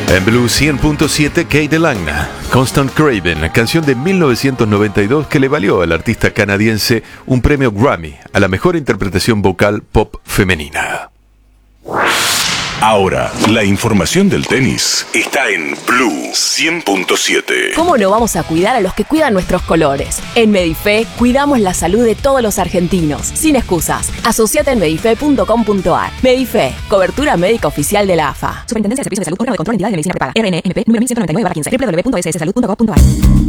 En Blue 100.7, Kate DeLange, Constant Craven, canción de 1992 que le valió al artista canadiense un premio Grammy a la mejor interpretación vocal pop femenina. Ahora, la información del tenis está en Blue 100.7. ¿Cómo no vamos a cuidar a los que cuidan nuestros colores? En Medife cuidamos la salud de todos los argentinos, sin excusas. Asociate en medife.com.ar. Medife, cobertura médica oficial de la AFA. Superintendencia de Servicios de Salud, órgano de control de entidades de medicina prepaga. RNMP número 1199/15. www.sssalud.gov.ar.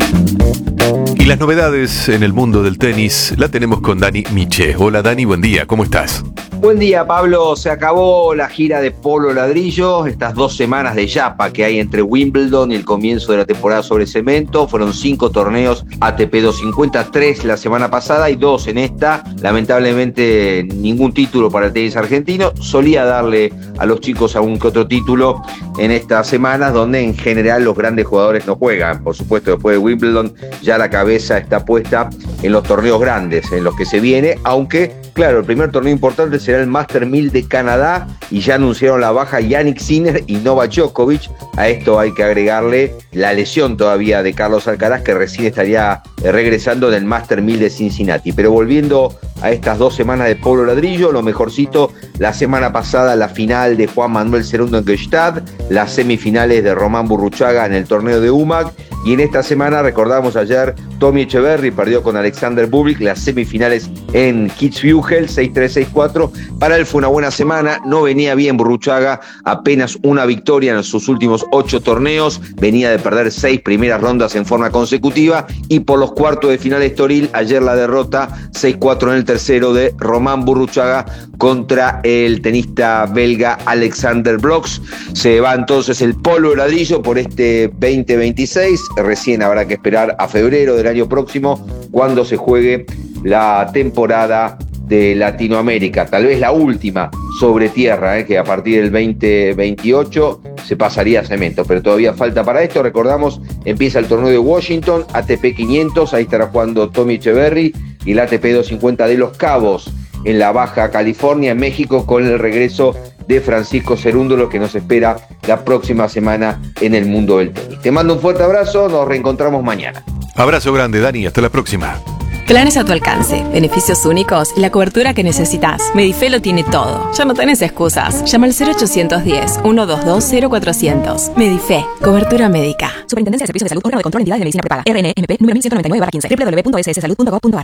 Y las novedades en el mundo del tenis la tenemos con Dani Miche. Hola Dani, buen día, ¿cómo estás? Buen día, Pablo. Se acabó la gira de polo ladrillo, estas 2 semanas de yapa que hay entre Wimbledon y el comienzo de la temporada sobre cemento. Fueron 5 torneos ATP 250, 3 la semana pasada y 2 en esta. Lamentablemente ningún título para el tenis argentino. Solía darle a los chicos algún que otro título en estas semanas, donde en general los grandes jugadores no juegan. Por supuesto, después de Wimbledon ya la cabeza está puesta en los torneos grandes, en los que se viene, aunque claro, el primer torneo importante será el Master 1000 de Canadá y ya anunciaron la baja Jannik Sinner y Novak Djokovic. A esto hay que agregarle la lesión todavía de Carlos Alcaraz, que recién estaría regresando del Master 1000 de Cincinnati. Pero volviendo a estas 2 semanas de polo ladrillo, lo mejorcito, la semana pasada la final de Juan Manuel Cerundo en Gstaad, las semifinales de Román Burruchaga en el torneo de UMAG, y en esta semana, recordamos ayer, Tommy Echeverry perdió con Alexander Bublik las semifinales en Kitzbühel, 6-3, 6-4. Para él fue una buena semana, no venía bien Burruchaga, apenas una victoria en sus últimos 8 torneos, venía de perder 6 primeras rondas en forma consecutiva, y por los cuartos de final Estoril, ayer la derrota 6-4 en el tercero de Román Burruchaga contra el tenista belga Alexander Bloks. Se va entonces el polo ladrillo por este 2026, recién habrá que esperar a febrero del año próximo cuando se juegue la temporada de Latinoamérica, tal vez la última sobre tierra, que a partir del 2028 se pasaría a cemento, pero todavía falta para esto. Recordamos, empieza el torneo de Washington, ATP 500, ahí estará jugando Tommy Echeverry, y el ATP 250 de Los Cabos en la Baja California, en México, con el regreso de Francisco Cerúndolo, que nos espera la próxima semana en el mundo del tenis. Te mando un fuerte abrazo, nos reencontramos mañana. Abrazo grande Dani, hasta la próxima. Planes a tu alcance, beneficios únicos y la cobertura que necesitas. Medife lo tiene todo. Ya no tenés excusas. Llama al 0810-122-0400. Medife, cobertura médica. Superintendencia de Servicios de Salud, órgano de control de entidades de medicina prepaga. RNMP número 1199/15. www.sssalud.gov.ar.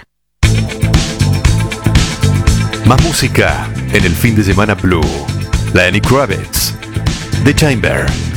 Más música en el fin de semana Blue. Lenny Kravitz, The Chamber.